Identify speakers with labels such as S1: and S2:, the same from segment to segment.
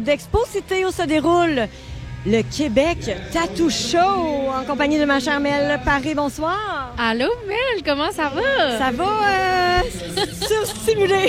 S1: d'Expo Cité où se déroule le Québec Tattoo Show en compagnie de ma chère Mel Paré. Bonsoir.
S2: Allô, Mel, comment ça va?
S1: Ça va surstimulé.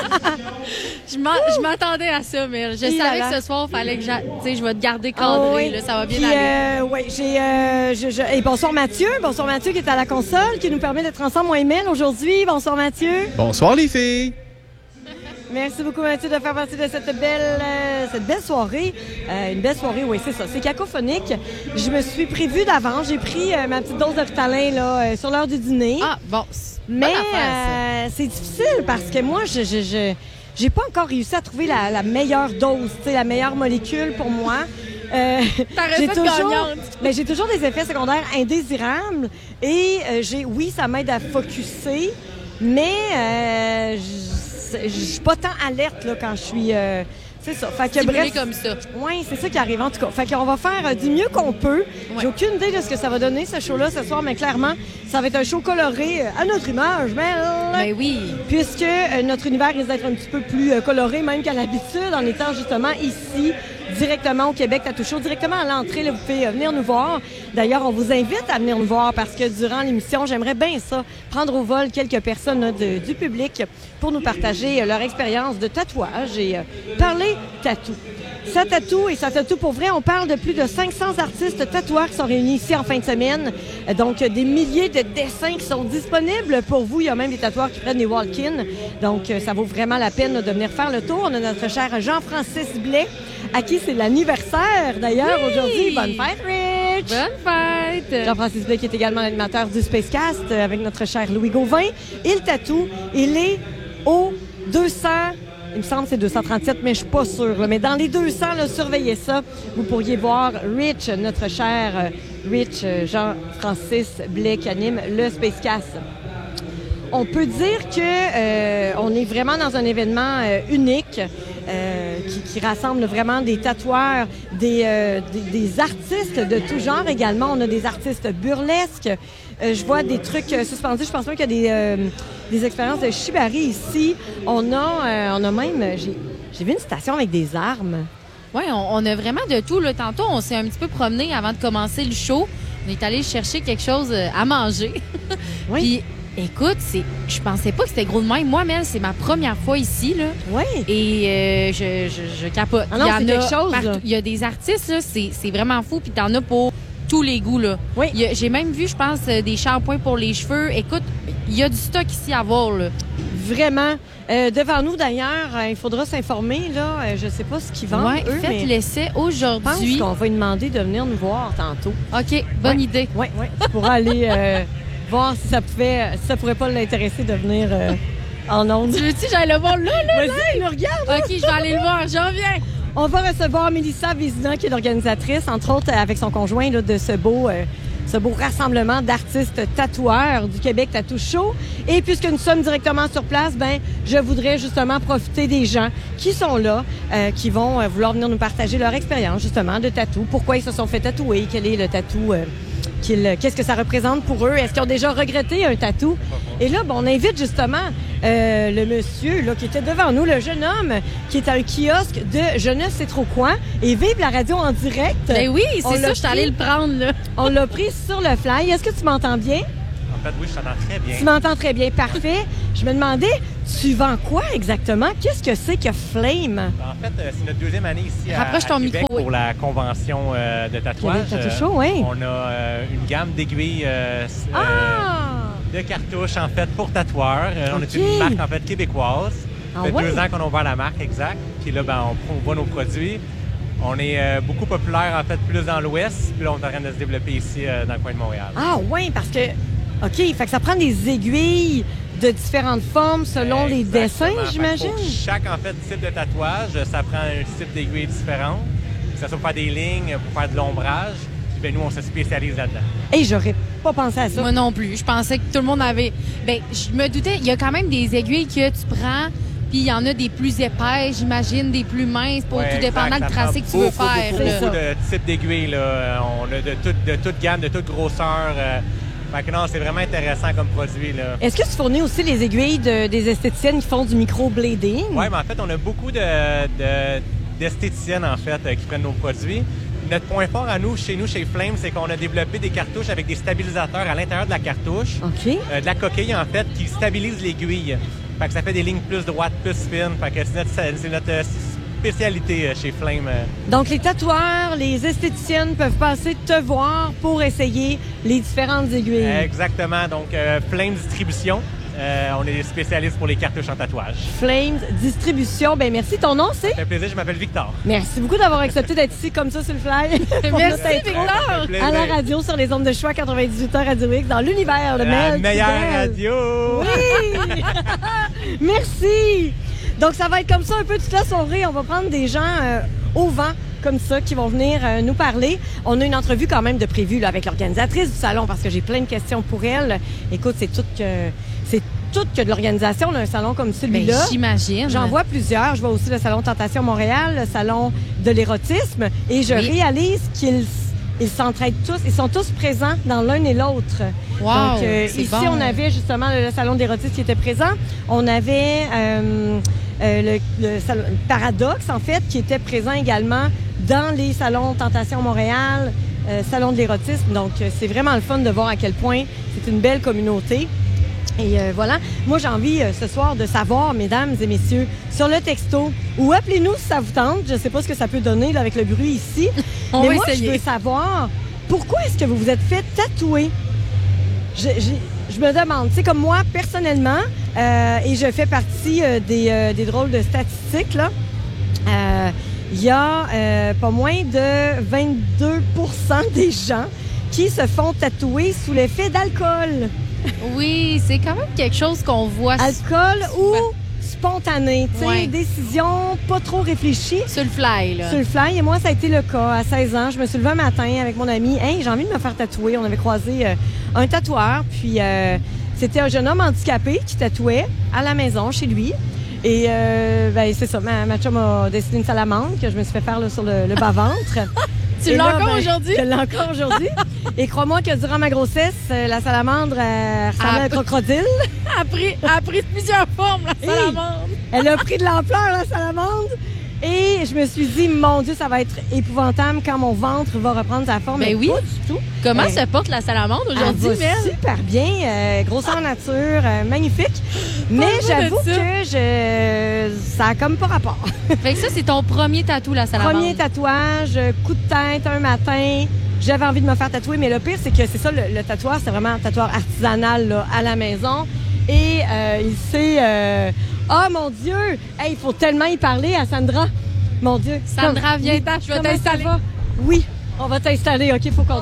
S2: Je m'attendais à ça, Mel. Je savais que ce soir, il fallait que je vais te garder cadré.
S1: Oui.
S2: Là, ça va bien aller.
S1: Oui, et bonsoir Mathieu. Bonsoir Mathieu qui est à la console, qui nous permet d'être ensemble, moi et Mel, aujourd'hui. Bonsoir Mathieu.
S3: Bonsoir les filles.
S1: Merci beaucoup, Mathieu, de faire partie de cette belle soirée. Une belle soirée, oui, c'est ça. C'est cacophonique. Je me suis prévue d'avance. J'ai pris ma petite dose de Ritalin là, sur l'heure du dîner.
S2: Ah, bon.
S1: Mais c'est difficile parce que moi, j'ai pas encore réussi à trouver la meilleure dose, la meilleure molécule pour moi. J'ai toujours des effets secondaires indésirables et oui, ça m'aide à focusser, mais je suis pas tant alerte là, quand je suis... c'est ça. Fait que bref,
S2: comme ça.
S1: Oui, c'est ça qui arrive en tout cas. Fait qu'on va faire du mieux qu'on peut. Ouais. J'ai aucune idée de ce que ça va donner, ce show-là, ce soir, mais clairement, ça va être un show coloré à notre image,
S2: Ben oui.
S1: Puisque notre univers risque d'être un petit peu plus coloré, même qu'à l'habitude, en étant justement ici, directement au Québec Tattoo Show, directement à l'entrée, là, vous pouvez venir nous voir. D'ailleurs, on vous invite à venir nous voir parce que durant l'émission, j'aimerais bien ça, prendre au vol quelques personnes là, du public pour nous partager leur expérience de tatouage et parler tatou. Ça tatou pour vrai, on parle de plus de 500 artistes tatoueurs qui sont réunis ici en fin de semaine. Donc, des milliers de dessins qui sont disponibles pour vous. Il y a même des tatoueurs qui prennent des walk-in. Donc, ça vaut vraiment la peine de venir faire le tour. On a notre cher Jean-Francis Blais, à qui c'est l'anniversaire d'ailleurs aujourd'hui. Bonne fête, Rich!
S2: Bonne fête!
S1: Jean-Francis Blais qui est également l'animateur du Spacecast avec notre cher Louis Gauvin. Et le tatou, il est au 200... Il me semble que c'est 237, mais je suis pas sûre. Là. Mais dans les 200, là, surveillez ça. Vous pourriez voir Rich, notre cher Rich Jean-Francis Blais qui anime le Spacecast. On peut dire que on est vraiment dans un événement unique qui rassemble vraiment des tatoueurs, des artistes de tout genre également. On a des artistes burlesques. Je vois des trucs suspendus. Je pense même qu'il y a des expériences de shibari ici. On a même... J'ai vu une station avec des armes.
S2: Oui, on a vraiment de tout. Là. Tantôt, on s'est un petit peu promené avant de commencer le show. On est allé chercher quelque chose à manger.
S1: Oui.
S2: Puis, écoute, je pensais pas que c'était gros de même. Moi, Mel, c'est ma première fois ici. Là.
S1: Oui.
S2: Et je capote.
S1: Ah non, c'est quelque chose.
S2: Il y a des artistes, là, c'est vraiment fou. Puis t'en as pour tous les goûts. Là.
S1: Oui.
S2: J'ai même vu, je pense, des shampoings pour les cheveux. Écoute, il y a du stock ici à voir. Là.
S1: Vraiment. Devant nous, d'ailleurs, il faudra s'informer. Là, je sais pas ce qu'ils vendent, eux,
S2: faites
S1: mais
S2: l'essai aujourd'hui.
S1: Je pense qu'on va lui demander de venir nous voir tantôt.
S2: OK, bonne idée.
S1: Oui. Tu pourras aller voir si ça pourrait pas l'intéresser de venir en ondes.
S2: Tu veux-tu que j'aille le voir là?
S1: Vas-y, nous regarde.
S2: OK, je vais aller le voir. J'en viens.
S1: On va recevoir Mélissa Vézina, qui est l'organisatrice, entre autres avec son conjoint là, de ce beau rassemblement d'artistes tatoueurs du Québec Tattoo Show. Et puisque nous sommes directement sur place, je voudrais justement profiter des gens qui sont là, qui vont vouloir venir nous partager leur expérience justement de tatou. Pourquoi ils se sont fait tatouer? Quel est le tatou? Qu'est-ce que ça représente pour eux? Est-ce qu'ils ont déjà regretté un tatou? Et là, on invite justement le monsieur là, qui était devant nous, le jeune homme qui est à un kiosque de je ne sais trop quoi et vive la radio en direct.
S2: Ben oui, c'est ça, je suis allée le prendre. Là.
S1: On l'a pris sur le fly. Est-ce que tu m'entends bien?
S3: En fait, oui, je t'entends très bien.
S1: Tu m'entends très bien, parfait. Je me demandais, tu vends quoi exactement? Qu'est-ce que c'est que Flame?
S3: En fait, c'est notre deuxième année ici à
S2: ton
S3: Québec
S2: micro,
S3: pour la convention de tatouage.
S1: Tattoo Show, oui.
S3: On a une gamme d'aiguilles de cartouches, en fait, pour tatoueurs. On est une marque, en fait, québécoise. Ça fait 2 ans qu'on a ouvert la marque, exact. Puis là, on promouvoit nos produits. On est beaucoup populaire, en fait, plus dans l'Ouest. Puis là, on est en train de se développer ici, dans le coin de Montréal.
S1: Ah oui, parce que... OK, fait que ça prend des aiguilles de différentes formes selon les dessins, j'imagine?
S3: Pour chaque, en fait, type de tatouage, ça prend un type d'aiguille différent. Que ça soit pour faire des lignes, pour faire de l'ombrage. Puis nous, on se spécialise là-dedans.
S1: Et j'aurais pas pensé à ça.
S2: Moi non plus. Je pensais que tout le monde avait... je me doutais, il y a quand même des aiguilles que tu prends... Puis il y en a des plus épaisses, j'imagine, des plus minces, pour tout dépendant du tracé que tu veux faire.
S3: Beaucoup de types d'aiguilles. Là. On a de toute gamme, de toute grosseur. Fait que non, c'est vraiment intéressant comme produit. Là.
S1: Est-ce que tu fournis aussi les aiguilles des esthéticiennes qui font du microblading?
S3: Oui, mais en fait, on a beaucoup d'esthéticiennes, en fait, qui prennent nos produits. Notre point fort à nous, chez Flame, c'est qu'on a développé des cartouches avec des stabilisateurs à l'intérieur de la cartouche.
S1: OK.
S3: De la coquille, en fait, qui stabilise l'aiguille. Fait que ça fait des lignes plus droites, plus fines. Fait que c'est notre spécialité chez Flame.
S1: Donc, les tatoueurs, les esthéticiennes peuvent passer te voir pour essayer les différentes aiguilles.
S3: Exactement. Donc, Flame Distribution. On est spécialiste pour les cartouches en tatouage.
S1: Flames Distribution. Ben merci. Ton nom, c'est?
S3: Ça fait plaisir. Je m'appelle Victor.
S1: Merci beaucoup d'avoir accepté d'être ici comme ça sur le fly.
S2: Merci, Victor.
S1: À la radio, sur les ondes de choix 98.1 Radio X, dans l'univers de Mel.
S3: La meilleure radio!
S1: Oui! Merci! Donc, ça va être comme ça un peu toute la soirée. On va prendre des gens au vent comme ça qui vont venir nous parler. On a une entrevue quand même de prévue là, avec l'organisatrice du salon parce que j'ai plein de questions pour elle. Écoute, c'est tout que de l'organisation d'un salon comme celui-là.
S2: Ben, j'imagine.
S1: J'en vois plusieurs. Je vois aussi le salon Tentation Montréal, le salon de l'érotisme et je réalise qu'ils s'entraident tous. Ils sont tous présents dans l'un et l'autre.
S2: Wow,
S1: donc, ici,
S2: bon.
S1: on avait justement le salon d'érotisme qui était présent. On avait le salon Paradoxe, en fait, qui était présent également dans les salons Tentation Montréal, salon de l'érotisme. Donc, c'est vraiment le fun de voir à quel point c'est une belle communauté. Et voilà. Moi, j'ai envie ce soir de savoir, mesdames et messieurs, sur le texto, ou appelez-nous si ça vous tente. Je ne sais pas ce que ça peut donner là, avec le bruit ici.
S2: On
S1: mais
S2: va
S1: moi,
S2: essayer.
S1: je veux savoir, pourquoi est-ce que vous vous êtes fait tatouer? Je me demande, tu sais, comme moi, personnellement, et je fais partie des drôles de statistiques, là, il y a pas moins de 22% des gens qui se font tatouer sous l'effet d'alcool.
S2: Oui, c'est quand même quelque chose qu'on voit
S1: Alcool ou spontané, tu sais,
S2: Ouais.
S1: décision pas trop réfléchie.
S2: sur le fly, là.
S1: Sur le fly, et moi, ça a été le cas. À 16 ans, je me suis levée un matin avec mon ami. Hey, j'ai envie de me faire tatouer. On avait croisé un tatoueur, puis c'était un jeune homme handicapé qui tatouait à la maison, chez lui. Et ben, c'est ça, ma chum a dessiné une salamandre que je me suis fait faire là, sur le bas-ventre.
S2: Tu
S1: Et
S2: l'as
S1: là,
S2: encore
S1: ben,
S2: aujourd'hui?
S1: Je l'ai encore aujourd'hui. Et crois-moi que durant ma grossesse, la salamandre ressemblait à un crocodile.
S2: Elle a pris plusieurs formes, la salamandre.
S1: Elle a pris de l'ampleur, la salamandre. Et je me suis dit, mon Dieu, ça va être épouvantable quand mon ventre va reprendre sa forme.
S2: Ben
S1: Mais
S2: oui.
S1: pas du tout.
S2: Comment
S1: Ben,
S2: se porte la salamandre aujourd'hui,
S1: elle va
S2: Mel?
S1: super bien, grosseur nature, magnifique. Mais
S2: Parle-moi de
S1: j'avoue
S2: ça.
S1: que ça a comme pas rapport.
S2: Fait que ça, c'est ton premier tatou, la salamandre.
S1: Premier tatouage, coup de tête un matin. J'avais envie de me faire tatouer, mais le pire, c'est que c'est ça, le tatouage, c'est vraiment un tatouage artisanal là, à la maison. Et il s'est... oh mon Dieu! Hey, il faut tellement y parler à Sandra. Mon Dieu.
S2: Sandra, viens, je vais
S1: comment
S2: t'installer.
S1: ça va? Oui, on va t'installer. OK, faut qu'on...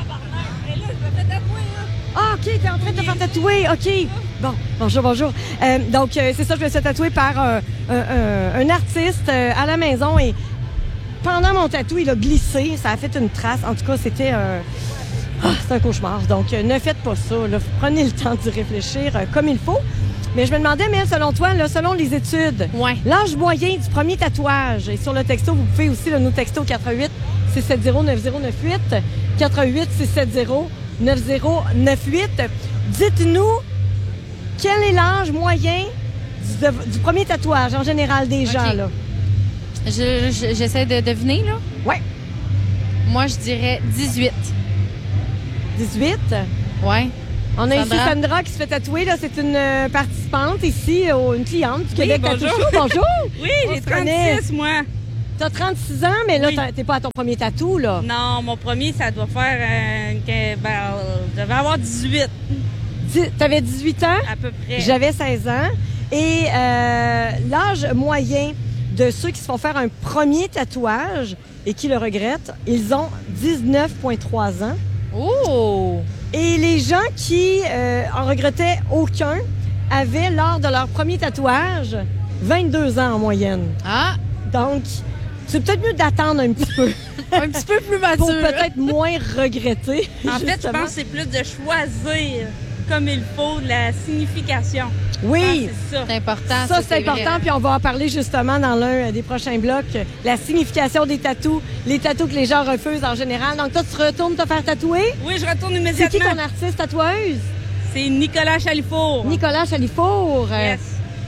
S1: Ah, OK, t'es en train de te faire tatouer. OK. Bon, bonjour. Donc, c'est ça, je me suis tatouée par un artiste à la maison et pendant mon tatou, il a glissé. Ça a fait une trace. En tout cas, c'était c'est un cauchemar. Donc, ne faites pas ça. Là. Prenez le temps d'y réfléchir comme il faut. Mais je me demandais, mais selon toi, là, selon les études,
S2: Ouais.
S1: l'âge moyen du premier tatouage, et sur le texto, vous pouvez aussi nous texter au 88 670 9098, 88 670 9098. Dites-nous quel est l'âge moyen du premier tatouage en général des gens, là.
S2: J'essaie de deviner, là.
S1: Ouais.
S2: Moi, je dirais 18.
S1: 18.
S2: Ouais.
S1: On a ici
S2: Sandra.
S1: Sandra qui se fait tatouer, là. C'est une participante ici, une cliente du Québec
S4: bonjour.
S1: Tattoo Show. Bonjour.
S4: Oui,
S1: On
S4: j'ai
S1: se connaît.
S4: 36, moi.
S1: T'as 36 ans, mais là,
S4: Oui.
S1: t'es pas à ton premier tatou, là.
S4: Non, mon premier, ça doit faire... je devais avoir 18,
S1: T'avais 18 ans,
S4: à peu près.
S1: j'avais 16 ans. Et l'âge moyen de ceux qui se font faire un premier tatouage et qui le regrettent, ils ont 19,3 ans.
S2: Oh!
S1: Et les gens qui en regrettaient aucun avaient, lors de leur premier tatouage, 22 ans en moyenne.
S2: Ah!
S1: Donc, c'est peut-être mieux d'attendre un petit peu
S2: Un petit peu plus mature.
S1: pour peut-être moins regretter.
S4: En fait, je
S1: justement.
S4: pense que c'est plus de choisir comme il faut la signification.
S1: Oui,
S4: C'est ça.
S2: C'est important.
S1: ça, c'est
S2: vrai.
S1: important. Puis on va en parler justement dans l'un des prochains blocs. La signification des tatous, les tatous que les gens refusent en général. Donc toi, tu retournes te faire tatouer.
S4: Oui, je retourne
S1: C'est qui
S4: immédiatement.
S1: ton artiste tatoueuse?
S4: C'est Nicolas Chalifour.
S1: Nicolas Chalifour.
S4: Yes.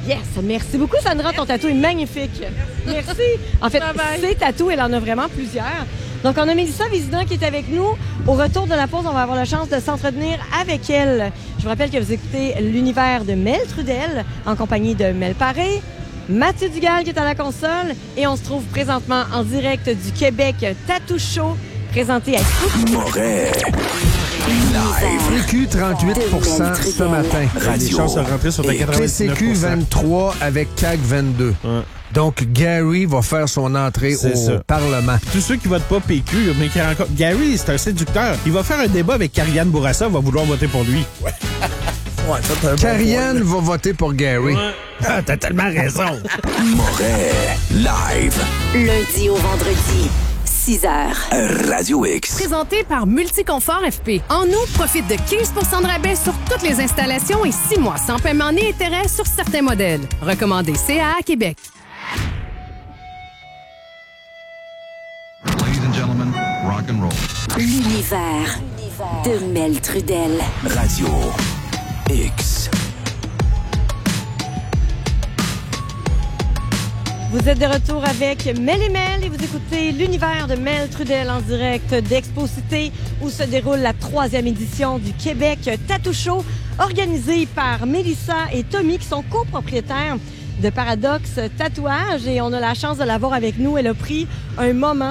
S1: Yes! Merci beaucoup, Sandra. Ton tatou est magnifique. Merci. En fait, ces tatous, elle en a vraiment plusieurs. Donc, on a Mélissa Vézina qui est avec nous. Au retour de la pause, on va avoir la chance de s'entretenir avec elle. Je vous rappelle que vous écoutez l'univers de Mel Trudel en compagnie de Mel Paré, Mathieu Dugal qui est à la console et on se trouve présentement en direct du Québec Tattoo Show présenté à
S5: Moret.
S6: PQ 38% ce matin.
S5: Les chances de rentrer sur
S6: et PCQ 23 avec CAQ 22. Ouais. Donc, Gary va faire son entrée au Parlement.
S5: Tous ceux qui votent pas PQ, mais qui rencontrent... Gary, c'est un séducteur. Il va faire un débat avec Karianne Bourassa, va vouloir voter pour lui. Ouais.
S6: Karianne va voter pour Gary.
S5: Ouais. Ah, t'as tellement raison.
S7: Moret, live. Lundi au vendredi. 6h. Radio X.
S8: Présenté par Multiconfort FP. En août, profite de 15 % de rabais sur toutes les installations et 6 mois sans paiement ni intérêt sur certains modèles. Recommandé CAA Québec.
S7: Ladies and gentlemen, rock and roll. L'univers de Mel Trudel. Radio X.
S1: Vous êtes de retour avec Mel et Mel et vous écoutez l'univers de Mel Trudel en direct d'Exposité où se déroule la 3e édition du Québec Tattoo Show organisée par Mélissa et Tommy qui sont copropriétaires de Paradoxe Tatouage et on a la chance de l'avoir avec nous. Elle a pris un moment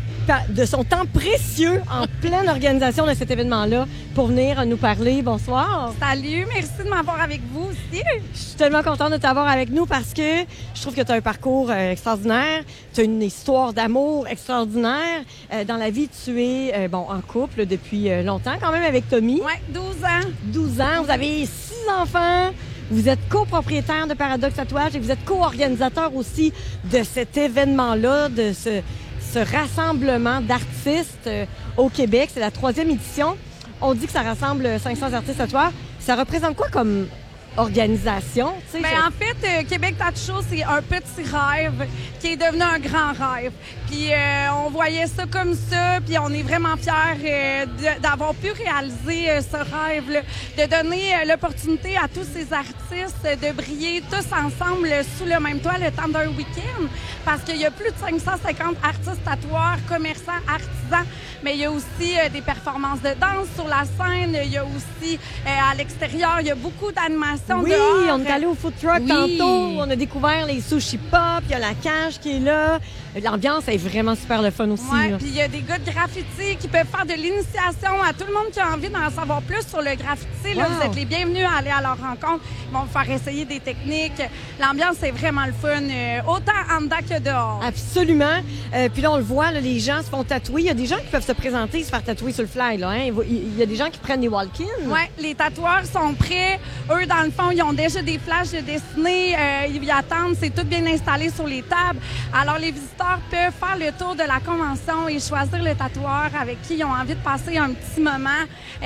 S1: de son temps précieux en pleine organisation de cet événement-là pour venir nous parler. Bonsoir.
S4: Salut, merci de m'avoir avec vous aussi.
S1: Je suis tellement contente de t'avoir avec nous parce que je trouve que tu as un parcours extraordinaire. Tu as une histoire d'amour extraordinaire. Dans la vie, tu es en couple depuis longtemps quand même avec Tommy.
S4: Oui, 12 ans.
S1: 12 ans. Vous avez 6 enfants. Vous êtes copropriétaire de Paradoxe Tatouage et vous êtes co-organisateur aussi de cet événement-là, de ce rassemblement d'artistes au Québec. C'est la 3e édition. On dit que ça rassemble 500 artistes tatoueurs. Ça représente quoi comme organisation?
S4: En fait, Québec Tattoo Show, c'est un petit rêve qui est devenu un grand rêve. Puis on voyait ça comme ça, puis on est vraiment fiers d'avoir pu réaliser ce rêve-là, de donner l'opportunité à tous ces artistes de briller tous ensemble sous le même toit le temps d'un week-end, parce qu'il y a plus de 550 artistes tatoueurs, commerçants, artisans, mais il y a aussi des performances de danse sur la scène, il y a aussi à l'extérieur, il y a beaucoup d'animations.
S1: Oui,
S4: dehors.
S1: On est allé au food truck tantôt, on a découvert les sushi pop, il y a la cage qui est là. L'ambiance est vraiment super le fun aussi.
S4: Oui, puis il y a des gars de graffiti qui peuvent faire de l'initiation à tout le monde qui a envie d'en savoir plus sur le graffiti. Là, vous êtes les bienvenus à aller à leur rencontre. Ils vont vous faire essayer des techniques. L'ambiance est vraiment le fun, autant en dedans que dehors.
S1: Absolument. Puis là, on le voit, là, les gens se font tatouer. Il y a des gens qui peuvent se présenter et se faire tatouer sur le fly. Là, hein? Il y a des gens qui prennent des walk-ins.
S4: Oui, les tatoueurs sont prêts. Eux, dans le fond, ils ont déjà des flashs de dessinée. Ils y attendent. C'est tout bien installé sur les tables. Alors, les visiteurs peuvent faire le tour de la convention et choisir le tatoueur avec qui ils ont envie de passer un petit moment.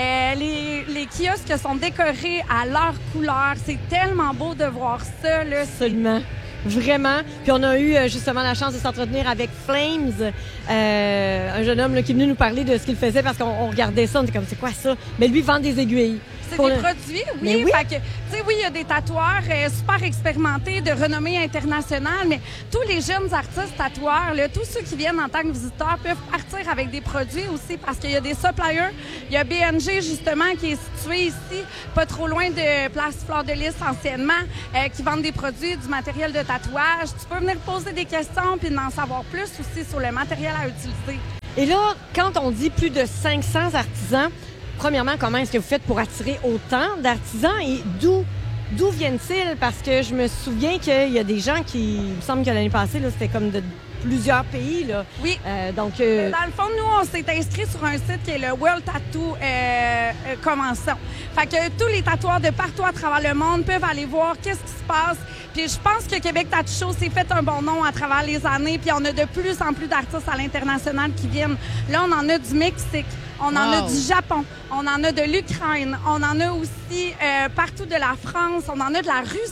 S4: Les kiosques sont décorés à leur couleur. C'est tellement beau de voir ça. Là.
S1: Absolument. Vraiment. Puis on a eu justement la chance de s'entretenir avec Flames, un jeune homme là, qui est venu nous parler de ce qu'il faisait parce qu'on regardait ça, on était comme c'est quoi ça? Mais lui vend des aiguilles.
S4: C'est des produits, oui. Fait que, tu sais, oui, il y a des tatoueurs super expérimentés, de renommée internationale, mais tous les jeunes artistes tatoueurs, là, tous ceux qui viennent en tant que visiteurs peuvent partir avec des produits aussi parce qu'il y a des suppliers. Il y a BNG, justement, qui est situé ici, pas trop loin de Place Fleur-de-Lys anciennement, qui vendent des produits, du matériel de tatouage. Tu peux venir poser des questions puis en savoir plus aussi sur le matériel à utiliser.
S1: Et là, quand on dit plus de 500 artisans, premièrement, comment est-ce que vous faites pour attirer autant d'artisans et d'où viennent-ils? Parce que je me souviens qu'il y a des gens qui, il me semble que l'année passée, là, c'était comme de plusieurs pays. Là.
S4: Oui. Dans le fond, nous, on s'est inscrits sur un site qui est le World Tattoo Convention. Fait que tous les tatoueurs de partout à travers le monde peuvent aller voir qu'est-ce qui se passe. Puis je pense que Québec Tattoo Show s'est fait un bon nom à travers les années. Puis on a de plus en plus d'artistes à l'international qui viennent. Là, on en a du Mexique. On en a du Japon, on en a de l'Ukraine, on en a aussi partout de la France, on en a de la Russie.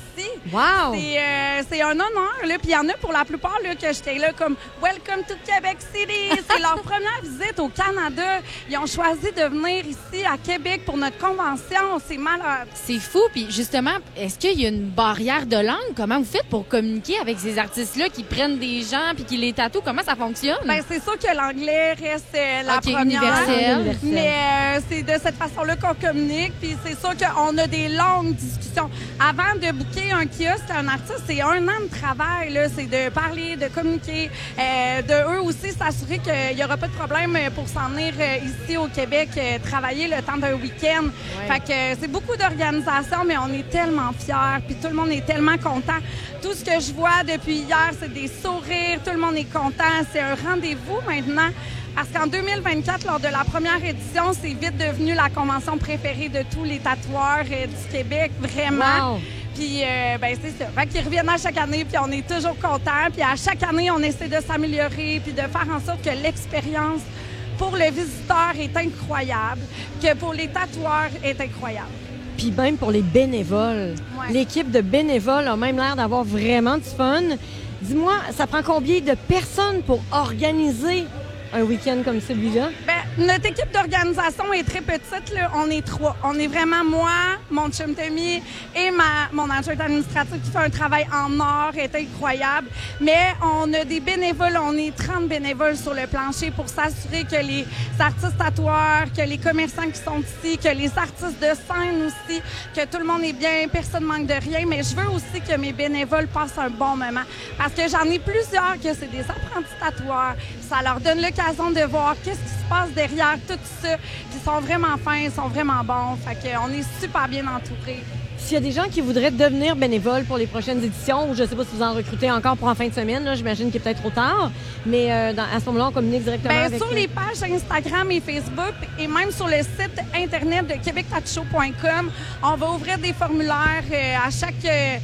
S1: Wow!
S4: C'est un honneur, là. Puis il y en a pour la plupart, là, que j'étais là comme « Welcome to Québec City ». C'est leur première visite au Canada. Ils ont choisi de venir ici à Québec pour notre convention. C'est malade.
S2: C'est fou. Puis justement, est-ce qu'il y a une barrière de langue? Comment vous faites pour communiquer avec ces artistes-là qui prennent des gens puis qui les tatouent? Comment ça fonctionne?
S4: Bien, c'est sûr que l'anglais reste la première.
S2: Universel.
S4: Mais c'est de cette façon-là qu'on communique. Puis c'est sûr qu'on a des longues discussions. Avant de booker un kiosque à un artiste, c'est 1 an de travail. Là. C'est de parler, de communiquer, de eux aussi s'assurer qu'il n'y aura pas de problème pour s'en venir ici au Québec, travailler le temps d'un week-end. Ouais. Fait que c'est beaucoup d'organisation, mais on est tellement fiers. Puis tout le monde est tellement content. Tout ce que je vois depuis hier, c'est des sourires. Tout le monde est content. C'est un rendez-vous maintenant. Parce qu'en 2024, lors de la première édition, c'est vite devenu la convention préférée de tous les tatoueurs du Québec, vraiment. Wow. Puis, ben c'est ça. Fait qu'ils reviennent à chaque année, puis on est toujours contents. Puis à chaque année, on essaie de s'améliorer, puis de faire en sorte que l'expérience pour le visiteur est incroyable, que pour les tatoueurs est incroyable.
S1: Puis même pour les bénévoles. Ouais. L'équipe de bénévoles a même l'air d'avoir vraiment du fun. Dis-moi, ça prend combien de personnes pour organiser un week-end comme celui-là?
S4: Bien, notre équipe d'organisation est très petite. Là. On est 3. On est vraiment moi, mon chum Tommy et mon adjointe administrative qui fait un travail en or, est incroyable. Mais on a des bénévoles. On est 30 bénévoles sur le plancher pour s'assurer que les artistes tatoueurs, que les commerçants qui sont ici, que les artistes de scène aussi, que tout le monde est bien, personne ne manque de rien. Mais je veux aussi que mes bénévoles passent un bon moment. Parce que j'en ai plusieurs que c'est des apprentis tatoueurs. Ça leur donne l'occasion de voir qu'est-ce qui se passe derrière tout ça. Ils sont vraiment fins, ils sont vraiment bons. Fait qu'on est super bien entourés.
S1: S'il y a des gens qui voudraient devenir bénévoles pour les prochaines éditions, ou je ne sais pas si vous en recrutez encore pour en fin de semaine, là, j'imagine qu'il est peut-être trop tard, mais à ce moment-là, on communique directement avec...
S4: Sur les pages Instagram et Facebook, et même sur le site Internet de québectattoshow.com, on va ouvrir des formulaires à chaque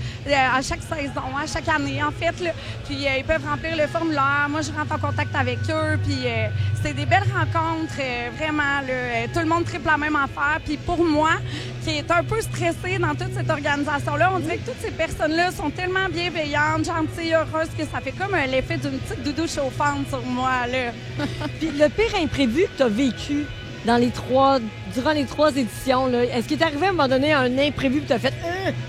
S4: saison, à chaque année, en fait. Là. Puis ils peuvent remplir le formulaire. Moi, je rentre en contact avec eux, puis c'est des belles rencontres, vraiment. Là, tout le monde triple la même affaire. Puis pour moi, qui est un peu stressée dans toute cette organisation-là, on dirait que toutes ces personnes-là sont tellement bienveillantes, gentilles, heureuses, que ça fait comme l'effet d'une petite doudou chauffante sur moi. Là.
S1: Puis le pire imprévu que tu as vécu durant les 3 éditions, là, est-ce qu'il est arrivé à un moment donné un imprévu que tu as fait...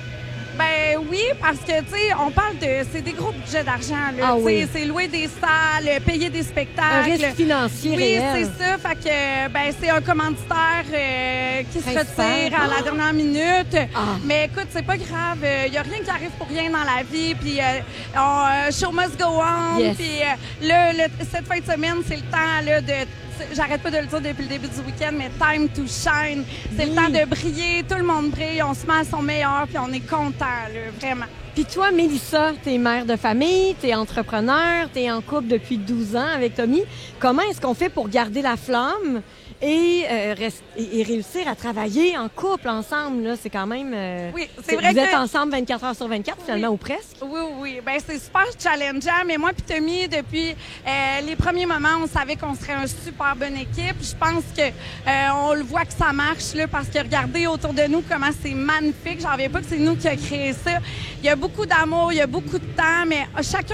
S4: Ben oui, parce que, tu sais, on parle c'est des gros budgets d'argent, là.
S1: Ah, oui.
S4: C'est louer des salles, payer des spectacles. Un
S1: risque financier réel.
S4: Oui, c'est ça. Fait que, ben, c'est un commanditaire qui se retire à la dernière minute. Ah. Mais écoute, c'est pas grave. Il y a rien qui arrive pour rien dans la vie. Puis, show must go on. Yes. Puis, cette fin de semaine, c'est le temps, là, de... J'arrête pas de le dire depuis le début du week-end, mais time to shine. C'est le temps de briller. Tout le monde brille. On se met à son meilleur, puis on est content, là, vraiment.
S1: Puis toi, Mélissa, t'es mère de famille, t'es entrepreneur, t'es en couple depuis 12 ans avec Tommy. Comment est-ce qu'on fait pour garder la flamme et réussir à travailler en couple ensemble? Là, c'est quand même...
S4: oui, c'est vrai
S1: vous êtes ensemble 24 heures sur 24, finalement,
S4: oui.
S1: Ou presque?
S4: Oui, oui. Bien, c'est super challengeant, mais moi puis Tommy, depuis les premiers moments, on savait qu'on serait une super bonne équipe. Je pense que on le voit que ça marche, là, parce que regardez autour de nous comment c'est magnifique. J'en reviens pas que c'est nous qui a créé ça. Il y a beaucoup d'amour, il y a beaucoup de temps, mais chacun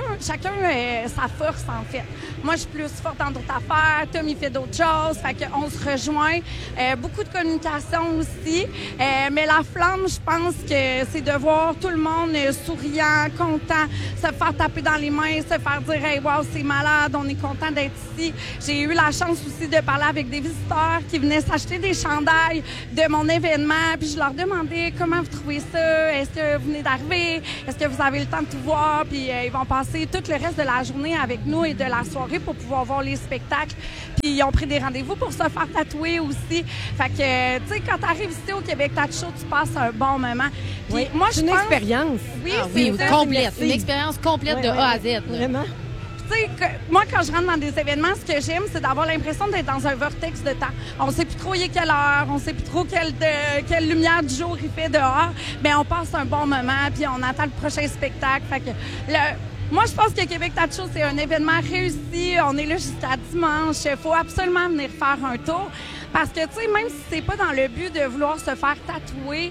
S4: sa force, en fait. Moi, je suis plus forte dans d'autres affaires. Tommy fait d'autres choses. Fait qu'on se rejoint. Beaucoup de communication aussi. Mais la flamme, je pense que c'est de voir tout le monde souriant, content, se faire taper dans les mains, se faire dire « Hey, wow, c'est malade, on est content d'être ici ». J'ai eu la chance aussi de parler avec des visiteurs qui venaient s'acheter des chandails de mon événement. Puis je leur demandais « Comment vous trouvez ça? Est-ce que vous venez d'arriver? Est-ce que vous avez le temps de tout voir? » Puis ils vont passer tout le reste de la journée avec nous et de la soirée pour pouvoir voir les spectacles. Puis ils ont pris des rendez-vous pour se faire tatouer aussi. Fait que, tu sais, quand tu arrives ici au Québec Tattoo Show, tu passes un bon moment. Puis
S1: oui,
S4: moi,
S1: c'est une expérience.
S4: Oui,
S2: c'est complète. Une expérience complète de A à Z.
S1: Vraiment.
S4: Tu sais, moi, quand je rentre dans des événements, ce que j'aime, c'est d'avoir l'impression d'être dans un vortex de temps. On sait plus trop il est quelle heure, on sait plus trop quelle lumière du jour il fait dehors. Bien, on passe un bon moment, puis on attend le prochain spectacle. Fait que moi, je pense que Québec Tattoo Show, c'est un événement réussi. On est là jusqu'à dimanche. Il faut absolument venir faire un tour. Parce que, tu sais, même si c'est pas dans le but de vouloir se faire tatouer,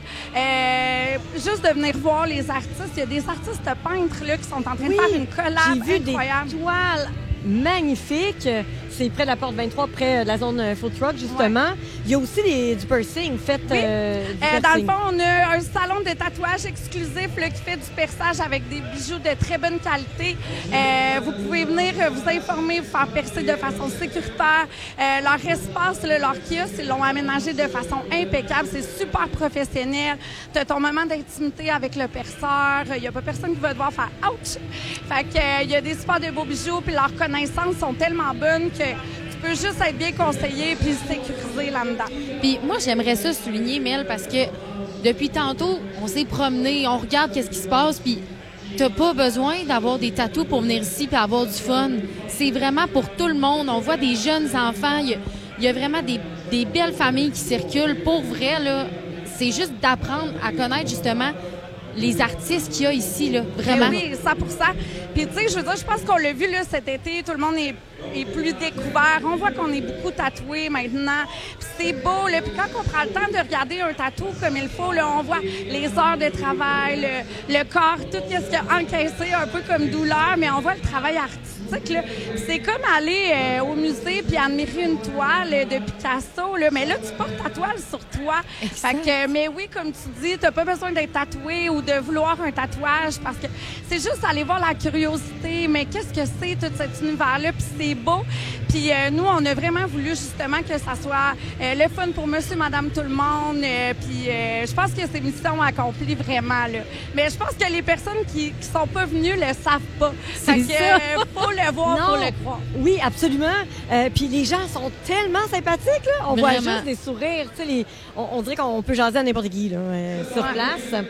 S4: juste de venir voir les artistes, il y a des artistes peintres là, qui sont en train de faire une collab incroyable.
S1: Des toiles magnifiques. C'est près de la porte 23, près de la zone food truck, justement. Ouais. Il y a aussi du piercing fait.
S4: Oui. Dans le fond, on a un salon de tatouage exclusif là, qui fait du perçage avec des bijoux de très bonne qualité. Vous pouvez venir vous informer, vous faire percer de façon sécuritaire. Leur espace, là, leur kiosque, ils l'ont aménagé de façon impeccable. C'est super professionnel. Tu as ton moment d'intimité avec le perceur. Il n'y a pas personne qui va devoir faire « ouch ». Fait que, il y a des super de beaux bijoux, puis leurs connaissances sont tellement bonnes que tu peux juste être bien conseillé puis sécurisé là-dedans.
S2: Puis moi, j'aimerais ça souligner, Mel, parce que depuis tantôt, on s'est promené, on regarde qu'est-ce qui se passe, puis t'as pas besoin d'avoir des tatous pour venir ici puis avoir du fun. C'est vraiment pour tout le monde. On voit des jeunes enfants, il y a vraiment des belles familles qui circulent. Pour vrai, là, c'est juste d'apprendre à connaître justement les artistes qu'il y a ici, là, vraiment.
S4: Oui, 100%. Puis, tu sais, je veux dire, je pense qu'on l'a vu, là, cet été, tout le monde est plus découvert. On voit qu'on est beaucoup tatoués maintenant. Puis c'est beau, là. Puis quand on prend le temps de regarder un tatou comme il faut, là, on voit les heures de travail, le corps, tout ce qu'il a encaissé un peu comme douleur, mais on voit le travail artistique, là. C'est comme aller au musée puis admirer une toile de Picasso, là. Mais là, tu portes ta toile sur toi. Fait que, mais oui, comme tu dis, t'as pas besoin d'être tatoué ou de vouloir un tatouage parce que c'est juste aller voir la curiosité. Mais qu'est-ce que c'est, tout cet univers-là? Puis c'est beau. Puis nous, on a vraiment voulu justement que ça soit le fun pour monsieur, madame, tout le monde. Puis je pense que c'est mission accomplie vraiment, là. Mais je pense que les personnes qui sont pas venues le savent pas.
S2: C'est ça.
S4: Faut le voir pour le croire.
S1: Oui, absolument. Puis les gens sont tellement sympathiques, là. On voit juste des sourires. Tu sais, on dirait qu'on peut jaser à n'importe qui, là, sur place.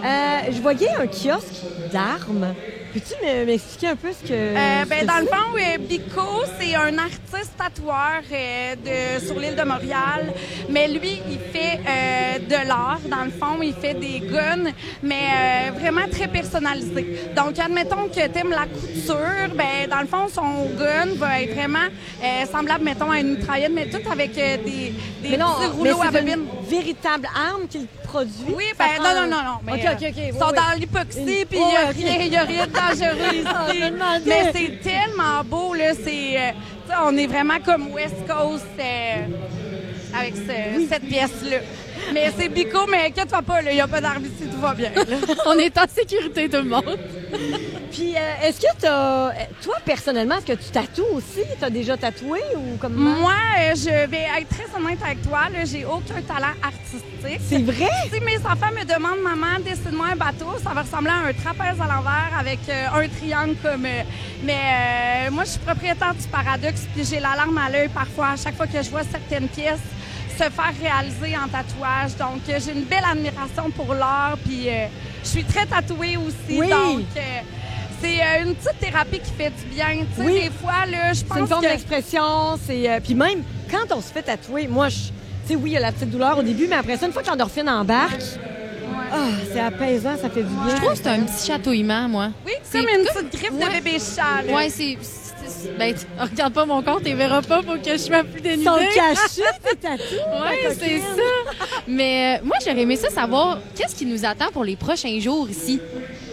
S1: Je voyais un kiosque d'armes. Peux-tu m'expliquer un peu ce que...
S4: dans le fond, Bico, c'est un artiste tatoueur sur l'île de Montréal. Mais lui, il fait de l'art, dans le fond. Il fait des guns, mais vraiment très personnalisé. Donc, admettons que t'aimes la couture, dans le fond, son gun va être vraiment semblable, mettons, à une mitraillette, mais tout avec des petits rouleaux à bobine.
S1: C'est une véritable arme qu'il produit?
S4: Oui, non. Mais,
S1: OK.
S4: Ils sont dans l'hypoxie, puis il n'y a rien de dangereux ici. Mais c'est tellement beau, là. On est vraiment comme West Coast avec cette pièce-là. Mais c'est Bico, mais inquiète-toi pas, il n'y a pas d'armes ici, tout va bien.
S2: On est en sécurité, tout le monde.
S1: Puis, est-ce que toi, personnellement, est-ce que tu tatoues aussi? Tu as déjà tatoué ou comme
S4: moi? Je vais être très honnête avec toi, là, j'ai aucun talent artistique.
S1: C'est vrai?
S4: Si mes enfants me demandent, maman, dessine-moi un bateau, ça va ressembler à un trapèze à l'envers avec un triangle comme... mais moi, je suis propriétaire du Paradoxe, puis j'ai la larme à l'œil parfois, à chaque fois que je vois certaines pièces se faire réaliser en tatouage. Donc, j'ai une belle admiration pour l'art, puis je suis très tatouée aussi.
S1: Oui.
S4: Donc, c'est une petite thérapie qui fait du bien. Tu sais, des fois, là, je pense que...
S1: C'est une forme d'expression. Puis même, quand on se fait tatouer, moi, tu sais, oui, il y a la petite douleur au début, mais après ça, une fois que l'endorphine embarque, c'est apaisant, ça fait du bien.
S2: Je trouve que c'est un petit chatouillement, moi.
S4: Oui, c'est comme une petite griffe de bébé chat.
S2: Oui, c'est... regarde pas mon compte et verra pas pour que je sois plus dénudée.
S1: Ils sont cachés, tes tatous.
S2: Oui, c'est ça. Mais moi, j'aurais aimé ça savoir qu'est-ce qui nous attend pour les prochains jours ici.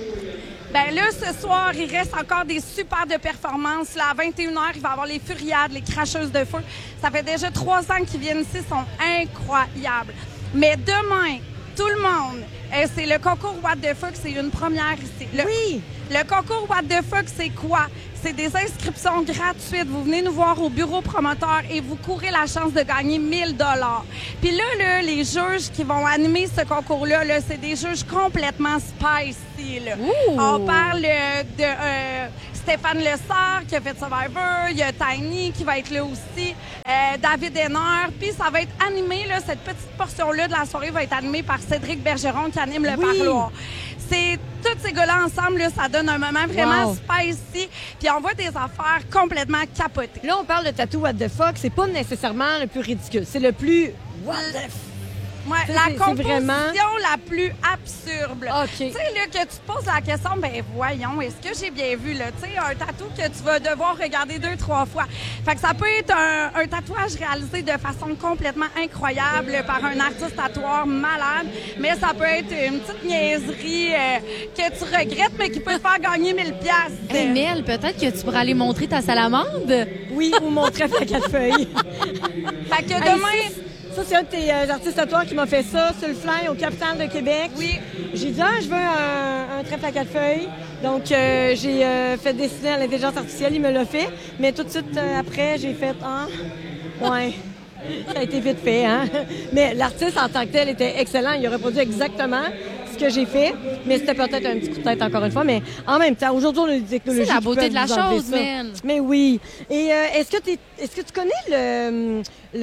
S4: Là, ce soir, il reste encore des super de performances. Là, à 21h, il va y avoir les Furiades, les cracheuses de feu. Ça fait déjà 3 ans qu'ils viennent ici, ils sont incroyables. Mais demain, tout le monde, c'est le concours What the Fuck, c'est une première ici.
S1: Oui!
S4: Le concours What the Fuck, c'est quoi? C'est des inscriptions gratuites. Vous venez nous voir au bureau promoteur et vous courez la chance de gagner 1 000 $. Puis là, les juges qui vont animer ce concours-là, c'est des juges complètement spicy. Là. On parle de Stéphane Lessard qui a fait Survivor. Il y a Tiny qui va être là aussi. David Henner. Puis ça va être animé, là, cette petite portion-là de la soirée va être animée par Cédric Bergeron qui anime le parloir. C'est tous ces gars-là ensemble, là, ça donne un moment vraiment spicy. Puis on voit des affaires complètement capotées.
S1: Là, on parle de tatou what the fuck. C'est pas nécessairement le plus ridicule. C'est le plus what the
S4: Ouais, la composition la plus absurde. Tu sais, là, que tu te poses la question, ben voyons, est-ce que j'ai bien vu, là? Tu sais, un tatou que tu vas devoir regarder 2-3 fois. Fait que ça peut être un tatouage réalisé de façon complètement incroyable par un artiste tatoueur malade, mais ça peut être une petite niaiserie que tu regrettes, mais qui peut te faire gagner 1000$.
S2: Hey, Mel, peut-être que tu pourras aller montrer ta salamande?
S1: Oui, ou mon trèfle à 4 feuilles.
S4: Fait que demain...
S1: Ça, c'est un de tes artistes tatoueurs qui m'a fait ça sur le fly au Capitale de Québec.
S4: Oui.
S1: J'ai dit, je veux un trèfle à 4 feuilles. Donc, j'ai fait dessiner à l'intelligence artificielle. Il me l'a fait. Mais tout de suite après, j'ai fait, ouais. Ça a été vite fait, hein? Mais l'artiste en tant que tel était excellent. Il a reproduit exactement ce que j'ai fait. Mais c'était peut-être un petit coup de tête encore une fois. Mais en même temps, aujourd'hui, on a des technologies.
S2: C'est la beauté de la chose, man.
S1: Mais oui. Et est-ce que tu connais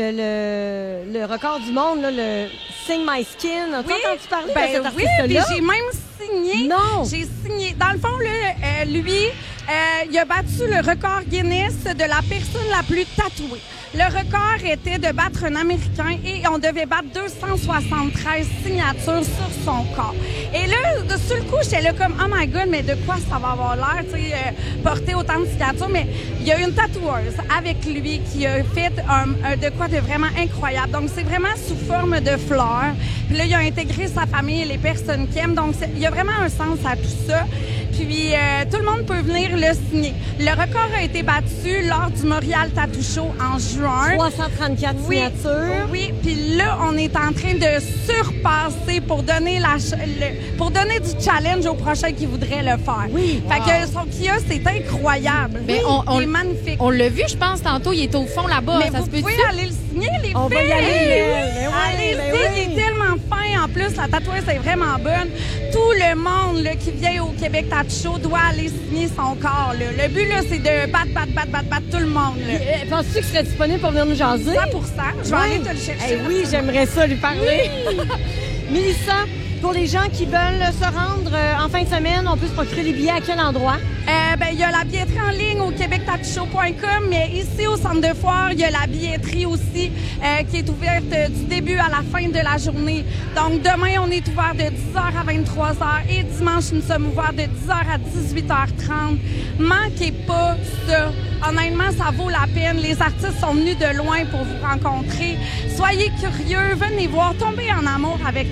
S1: le record du monde, là, le Sing My Skin? As-tu entendu parler de cet artiste-là?
S4: Oui, j'ai même signé.
S1: Non!
S4: J'ai signé. Dans le fond, là, lui, il a battu le record Guinness de la personne la plus tatouée. Le record était de battre un Américain et on devait battre 273 signatures sur son corps. Et là, sur le coup, j'étais là comme, oh my God, mais de quoi ça va avoir l'air, tu sais, porter autant de signatures? Mais il y a une tatoueuse avec lui qui a fait de quoi de vraiment incroyable. Donc, c'est vraiment sous forme de fleurs. Puis là, il a intégré sa famille et les personnes qui aiment. Donc, il y a vraiment un sens à tout ça. Puis, tout le monde peut venir le signer. Le record a été battu lors du Montréal Tattoo Show en juin.
S1: 334 signatures.
S4: Oui, puis là, on est en train de surpasser pour donner du challenge au prochain qui voudrait le faire.
S1: Oui.
S4: Fait que son kiosque, c'est incroyable.
S2: Mais
S4: il est magnifique.
S2: On l'a vu, je pense, tantôt, il est au fond là-bas.
S4: Mais
S2: ça
S4: vous
S2: se peut
S4: pouvez aller le signer, les filles.
S1: On va y aller.
S4: Allez-y, il est tellement fin. En plus, la tatoueuse est vraiment bonne. Tout le monde là, qui vient au Québec Tattoo Show doit aller signer son corps. Là. Le but, là, c'est de battre tout le monde.
S1: Penses-tu qu'il serait disponible pour venir nous jaser?
S4: 100%. Je vais aller te le chercher.
S1: Oui, j'aimerais ça lui parler. Oui. Mélissa, pour les gens qui veulent se rendre en fin de semaine, on peut se procurer les billets à quel endroit?
S4: Il y a la billetterie en ligne au québectattoshow.com, mais ici au centre de foire, il y a la billetterie aussi qui est ouverte du début à la fin de la journée. Donc demain, on est ouvert de 10h à 23h et dimanche, nous sommes ouverts de 10h à 18h30. Manquez pas ça. Honnêtement, ça vaut la peine. Les artistes sont venus de loin pour vous rencontrer. Soyez curieux, venez voir, tombez en amour avec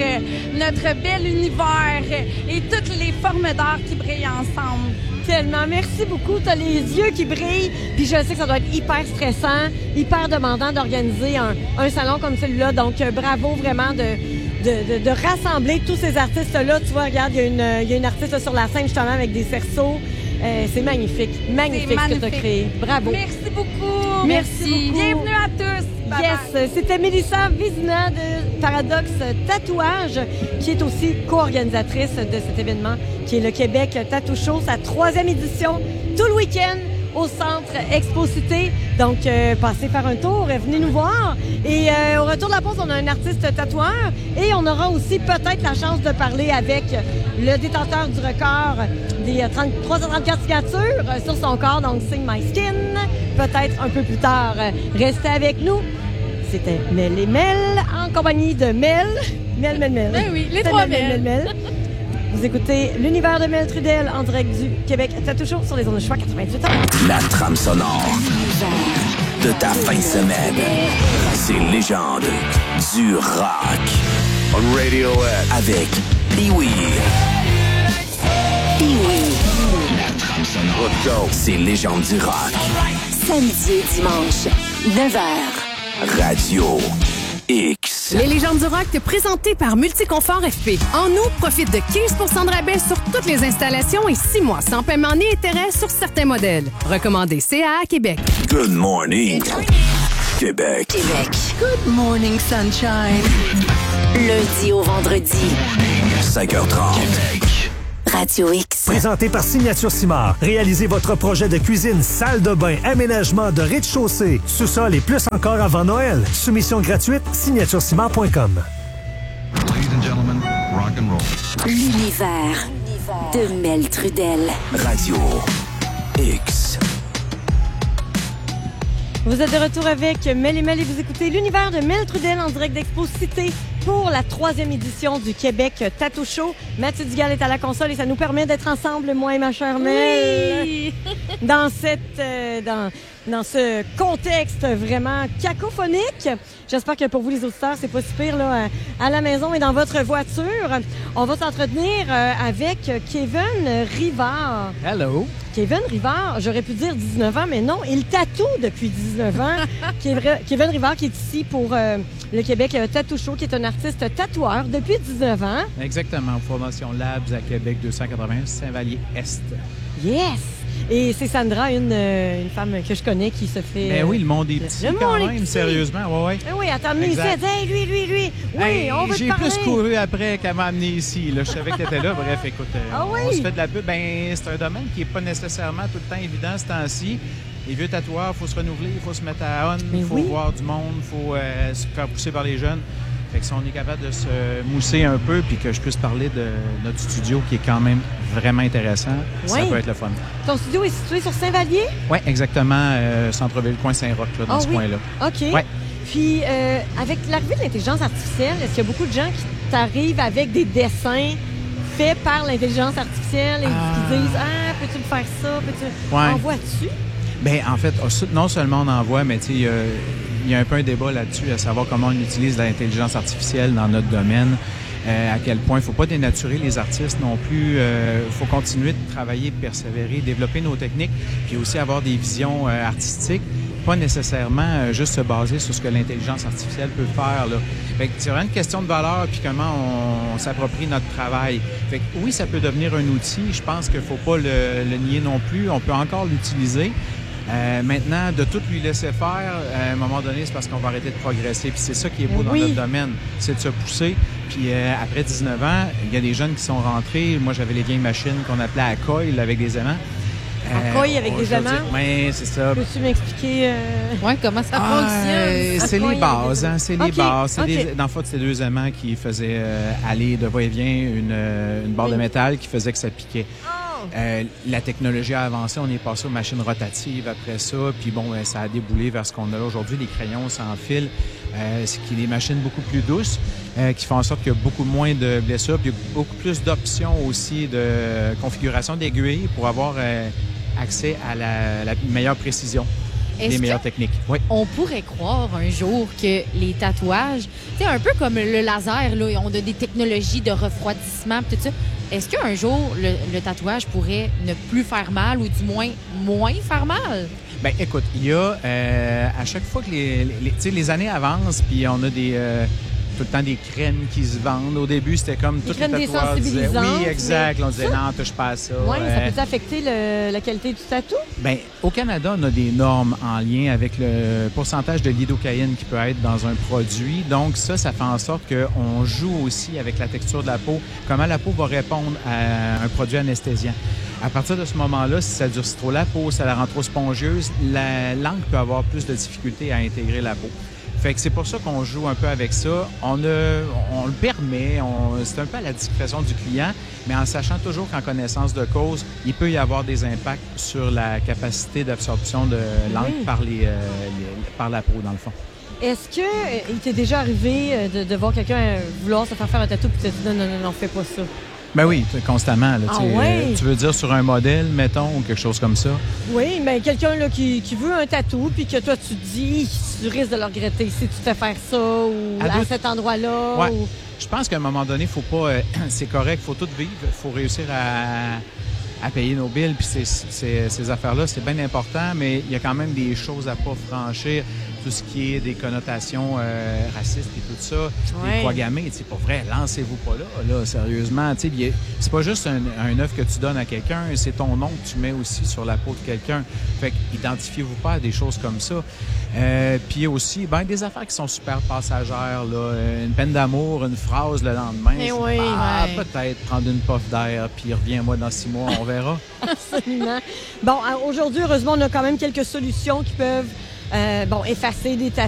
S4: notre bel univers et toutes les formes d'art qui brillent ensemble.
S1: Tellement. Merci beaucoup. Tu as les yeux qui brillent. Puis je sais que ça doit être hyper stressant, hyper demandant d'organiser un salon comme celui-là. Donc, bravo vraiment de rassembler tous ces artistes-là. Tu vois, regarde, il y a une artiste là, sur la scène justement avec des cerceaux. C'est magnifique. Magnifique ce que tu as créé. Bravo.
S4: Merci beaucoup.
S1: Merci beaucoup.
S4: Bienvenue à tous. Bye
S1: yes, c'était Mélissa Vizina de Paradoxe Tatouage, qui est aussi co-organisatrice de cet événement, qui est le Québec Tattoo Show, sa 3e édition, tout le week-end au Centre Expo-Cité. Donc, passez faire un tour, venez nous voir. Et au retour de la pause, on a un artiste tatoueur et on aura aussi peut-être la chance de parler avec le détenteur du record des 334 signatures sur son corps, donc Sing My Skin, peut-être un peu plus tard. Restez avec nous. C'était Mel et Mel en compagnie de Mel. Mel.
S2: Ben oui, les trois
S1: Mel. Vous écoutez l'univers de Mel Trudel en direct du Québec Tattoo Show sur les ondes de choix 88 ans.
S7: La trame sonore de ta fin de semaine. C'est légende du rock. On Radiohead avec Pee-Wee. La trame sonore. Let's go. C'est légende du rock.
S9: Samedi et dimanche, 9h.
S7: Radio X.
S8: Les légendes du rock présentées par Multiconfort FP. En août, profite de 15% de rabais sur toutes les installations et 6 mois sans paiement ni intérêt sur certains modèles. Recommandé CA Québec.
S7: Good morning, Québec.
S9: Good morning, sunshine. Lundi au vendredi.
S7: 5h30.
S9: Radio X.
S10: Présenté par Signature Simard. Réalisez votre projet de cuisine, salle de bain, aménagement de rez-de-chaussée, sous-sol et plus encore avant Noël. Soumission gratuite, signaturesimard.com.
S11: Ladies and gentlemen, rock and roll.
S9: L'univers de Mel Trudel.
S7: Radio X.
S1: Vous êtes de retour avec Mel et Mel et vous écoutez l'univers de Mel Trudel en direct d'Expo Cité pour la 3e édition du Québec Tattoo Show. Mathieu Dugal est à la console et ça nous permet d'être ensemble, moi et ma chère Mel,
S2: oui.
S1: dans ce contexte vraiment cacophonique. J'espère que pour vous, les auditeurs, c'est pas si pire là, à la maison et dans votre voiture. On va s'entretenir avec Kevin Rivard.
S12: Hello.
S1: Kevin Rivard, j'aurais pu dire 19 ans, mais non, il tatoue depuis 19 ans. Kevin Rivard qui est ici pour le Québec Tattoo Show, qui est un artiste tatoueur depuis 19 ans.
S12: Exactement, Formation Labs à Québec 281, Saint-Vallier-Est.
S1: Yes! Et c'est Sandra, une femme que je connais qui se fait...
S12: Ben oui, le monde est petit quand même, sérieusement. Ouais.
S1: Oui, elle t'a amené ici, elle dit « Hey, lui! Oui, hey, on veut te parler! »
S12: J'ai plus couru après qu'elle m'a amené ici. Là, je savais que tu étais là. Bref, écoute, on se fait de la pub. Ben, c'est un domaine qui n'est pas nécessairement tout le temps évident ce temps-ci. Les vieux tatoueurs, il faut se renouveler, il faut se mettre à on, il faut voir du monde, il faut se faire pousser par les jeunes. Fait que si on est capable de se mousser un peu puis que je puisse parler de notre studio qui est quand même vraiment intéressant, ça peut être le fun.
S1: Ton studio est situé sur Saint-Vallier?
S12: Oui, exactement. Centre-ville, coin Saint-Roch, là, dans ce coin-là.
S1: OK.
S12: Ouais.
S1: Puis, avec l'arrivée de l'intelligence artificielle, est-ce qu'il y a beaucoup de gens qui t'arrivent avec des dessins faits par l'intelligence artificielle et qui disent « Ah, peux-tu me faire ça? Envoies-tu? »
S12: Bien, en fait, non seulement on envoie, mais tu sais, il y a un peu un débat là-dessus, à savoir comment on utilise l'intelligence artificielle dans notre domaine, à quel point il ne faut pas dénaturer les artistes non plus. Il faut continuer de travailler, de persévérer, développer nos techniques, puis aussi avoir des visions artistiques, pas nécessairement juste se baser sur ce que l'intelligence artificielle peut faire, là. Fait que c'est vraiment une question de valeur puis comment on s'approprie notre travail. Fait que oui, ça peut devenir un outil. Je pense qu'il ne faut pas le nier non plus. On peut encore l'utiliser. Maintenant, de tout lui laisser faire, à un moment donné, c'est parce qu'on va arrêter de progresser. Puis c'est ça qui est beau dans notre domaine, c'est de se pousser. Puis après 19 ans, il y a des jeunes qui sont rentrés. Moi, j'avais les vieilles machines qu'on appelait à coil avec des aimants.
S1: À coil avec des aimants?
S12: Oui, c'est ça.
S1: Peux-tu m'expliquer
S2: comment ça fonctionne?
S12: C'est les bases, hein? C'est les bases. Dans le fond, c'est 2 aimants qui faisaient aller de va-et-vient une barre de métal qui faisait que ça piquait. La technologie a avancé, on est passé aux machines rotatives après ça, puis bon, ça a déboulé vers ce qu'on a là aujourd'hui, les crayons sans fil, c'est qui des machines beaucoup plus douces, qui font en sorte qu'il y a beaucoup moins de blessures, puis il y a beaucoup plus d'options aussi de configuration d'aiguilles pour avoir accès à la meilleure précision. Les meilleures techniques. Oui.
S2: On pourrait croire un jour que les tatouages, tu sais, un peu comme le laser, là, on a des technologies de refroidissement, tout ça. Est-ce qu'un jour, le tatouage pourrait ne plus faire mal ou du moins faire mal?
S12: Bien, écoute, il y a à chaque fois que les années avancent, puis on a tout le temps des crèmes qui se vendent. Au début, c'était comme tout le tatouage disait, oui, exact. On disait non, touche pas à ça.
S1: Oui, ça peut affecter la qualité du tatou? Bien,
S12: au Canada, on a des normes en lien avec le pourcentage de lidocaïne qui peut être dans un produit. Donc ça fait en sorte qu'on joue aussi avec la texture de la peau, comment la peau va répondre à un produit anesthésiant. À partir de ce moment-là, si ça durcit trop la peau, ça la rend trop spongieuse, la langue peut avoir plus de difficultés à intégrer la peau. Fait que c'est pour ça qu'on joue un peu avec ça. On le permet, c'est un peu à la discrétion du client, mais en sachant toujours qu'en connaissance de cause, il peut y avoir des impacts sur la capacité d'absorption de langue par la peau, dans le fond.
S1: Est-ce qu'il t'est déjà arrivé de voir quelqu'un vouloir se faire un tatou et te dire non, fais pas ça?
S12: Ben oui, constamment. Là, tu veux dire sur un modèle, mettons, ou quelque chose comme ça?
S1: Oui, mais quelqu'un là, qui veut un tatou, puis que toi, tu te dis, tu risques de le regretter si tu fais faire ça ou à cet endroit-là.
S12: Ouais. Je pense qu'à un moment donné, faut pas. C'est correct, il faut tout vivre. Il faut réussir à payer nos billes, puis ces affaires-là, c'est bien important, mais il y a quand même des choses à pas franchir. Tout ce qui est des connotations racistes et tout ça, des croix gammées, tu sais, pour vrai, lancez-vous pas là, sérieusement. Tu sais, c'est pas juste un œuf que tu donnes à quelqu'un, c'est ton nom que tu mets aussi sur la peau de quelqu'un. Fait qu'identifiez-vous pas à des choses comme ça. Puis aussi, des affaires qui sont super passagères, là. Une peine d'amour, une phrase le lendemain. Peut-être prendre une puff d'air, puis reviens-moi dans 6 mois, on verra.
S1: Absolument. Bon, aujourd'hui, heureusement, on a quand même quelques solutions qui peuvent effacer des tatous.